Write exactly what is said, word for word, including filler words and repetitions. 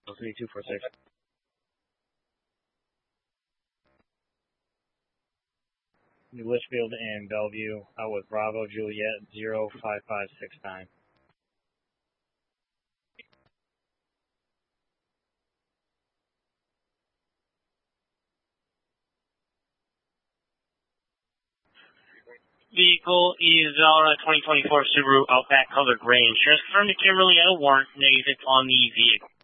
three two four six. New Litchfield and Bellevue, out with Bravo Juliet zero five five six nine. Vehicle is Valorant twenty twenty-four Subaru Outback color gray. Insurance confirmed to Kimberly at a warrant negative on the vehicle.